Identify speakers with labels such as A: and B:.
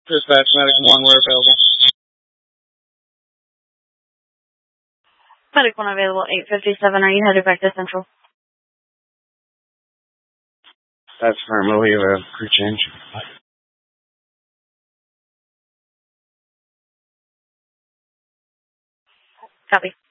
A: Dispatch, medic 1, we're available.
B: Medic 1 available, 857. Are you headed back to Central?
A: That's firm. We have a crew change.
B: Copy.